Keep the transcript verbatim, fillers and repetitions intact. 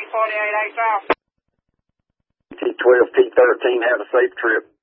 forty-eight A South. T twelve, T thirteen, have a safe trip.